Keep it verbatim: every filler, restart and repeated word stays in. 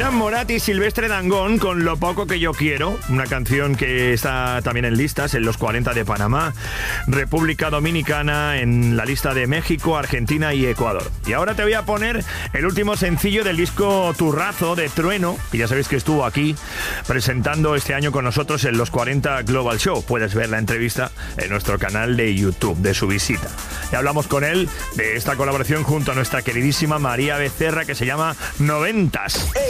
Suenan Morat y Silvestre Dangond con Lo poco que yo quiero, una canción que está también en listas en los cuarenta de Panamá, República Dominicana, en la lista de México, Argentina y Ecuador. Y ahora te voy a poner el último sencillo del disco Turrazo de Trueno, que ya sabéis que estuvo aquí presentando este año con nosotros en los cuarenta Global Show. Puedes ver la entrevista en nuestro canal de YouTube de su visita. Y hablamos con él de esta colaboración junto a nuestra queridísima María Becerra, que se llama Noventas.